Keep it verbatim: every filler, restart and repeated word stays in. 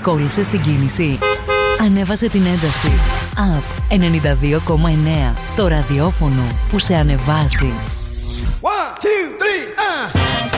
Κόλλησες την κίνηση. Ανέβασε την ένταση. App ενενήντα δύο κόμμα εννέα. Το ραδιόφωνο που σε ανεβάζει. One, two, three, uh.